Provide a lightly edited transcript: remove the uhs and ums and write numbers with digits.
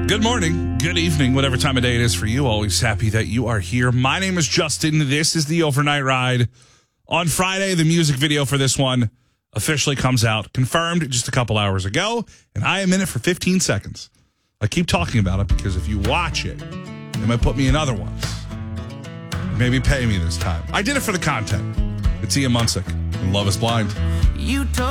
Good morning, good evening, whatever time of day it is for you. Always happy that you are here. My name is Justin. This is the Overnight Ride. On Friday, the music video for this one officially comes out, confirmed just a couple hours ago, and I am in it for 15 seconds. I keep talking about it because if you watch it, they might put me in other ones. Maybe pay me this time. I did it for the content. It's Ian Munsick and Love is Blind.